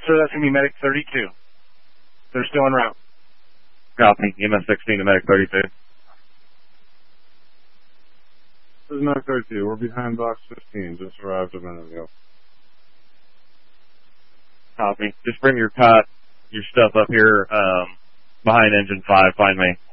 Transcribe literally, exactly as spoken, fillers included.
sir. That's going to be Medic thirty-two. They're still en route. Copy. E M S sixteen to Medic thirty-two. This is Medic thirty-two. We're behind box fifteen. Just arrived a minute ago. Copy. Just bring your cot, your stuff up here um, behind engine five. Find me.